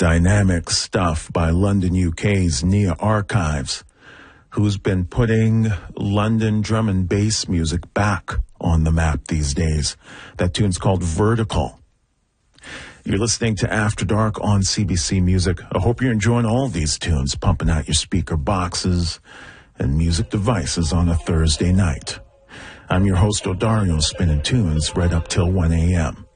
Dynamic stuff by London, UK's Nia Archives, who's been putting London drum and bass music back on the map these days. That tune's called Vertical. You're listening to After Dark on CBC Music. I hope you're enjoying all these tunes, pumping out your speaker boxes and music devices on a Thursday night. I'm your host, Odario, spinning tunes right up till 1 a.m.